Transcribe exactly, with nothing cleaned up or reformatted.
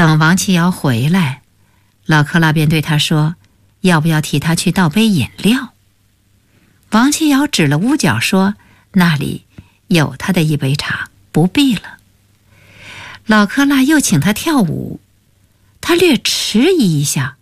等王七瑶回来，老克拉便对他说，要不要替他去倒杯饮料。王七瑶指了屋角说，那里有他的一杯茶，不必了。老克拉又请他跳舞，他略迟疑一下，